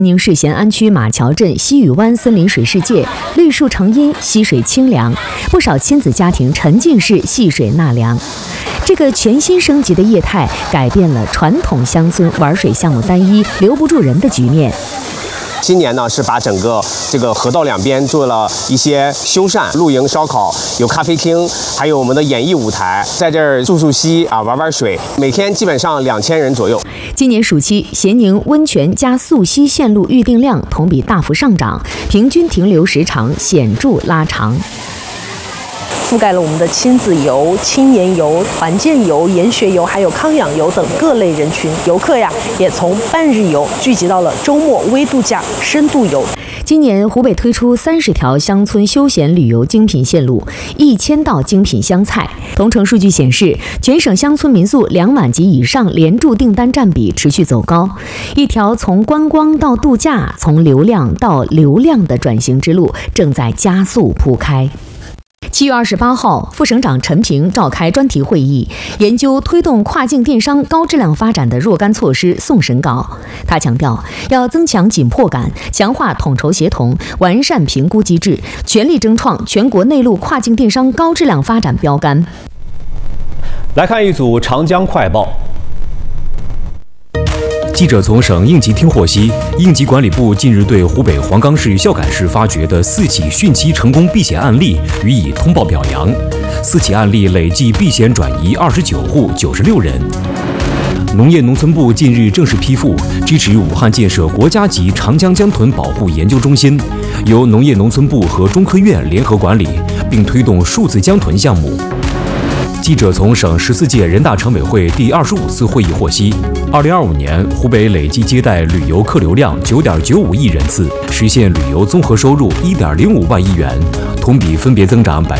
宁市咸安区马桥镇西屿湾森林水世界，绿树成荫，溪水清凉，不少亲子家庭沉浸式戏水纳凉。这个全新升级的业态，改变了传统乡村玩水项目单一、留不住人的局面。 今年呢，是把整个这个河道两边做了一些修缮，露营、烧烤，有咖啡厅，还有我们的演艺舞台，在这儿溯溪啊，玩水，每天基本上2000人左右。 今年暑期，咸宁温泉加溯溪线路预订量同比大幅上涨，平均停留时长显著拉长。 覆盖了我们的亲子游、青年游、团建游、研学游，还有康养游等各类人群。游客呀，也从半日游聚集到了周末微度假、深度游。 今年湖北推出30条乡村休闲旅游精品线路，1000道精品湘菜。同城数据显示，全省乡村民宿2晚级以上连住订单占比持续走高，一条从观光到度假、从流量到流量的转型之路正在加速铺开。7月28号，副省长陈平召开专题会议，研究推动跨境电商高质量发展的若干措施送审稿。他强调，要增强紧迫感，强化统筹协同，完善评估机制，全力争创全国内陆跨境电商高质量发展标杆。 来看一组长江快报。 记者从省应急厅获悉，应急管理部近日对湖北黄冈市孝感市发掘的4起汛期成功避险案例予以通报表扬，4起案例累计避险转移29户96人。农业农村部近日正式批复，支持武汉建设国家级长江江豚保护研究中心，由农业农村部和中科院联合管理，并推动数字江豚项目。记者从省14届人大常委会第25次会议获悉，2025年湖北累计接待旅游客流量9.95亿人次，实现旅游综合收入1.05万亿元，同比分别增长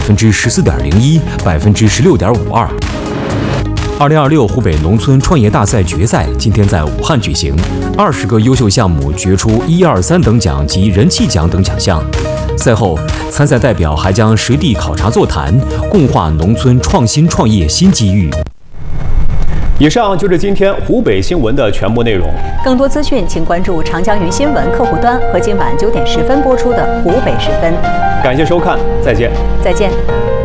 14.01%、16.52%。2026湖北农村创业大赛决赛今天在武汉举行，20个优秀项目决出1、2、3等奖及人气奖等奖项。赛后，参赛代表还将实地考察座谈，共话农村创新创业新机遇。 以上就是今天湖北新闻的全部内容。 更多资讯，请关注长江云新闻客户端和今晚9点10分播出的湖北时分。 感谢收看，再见。 再见。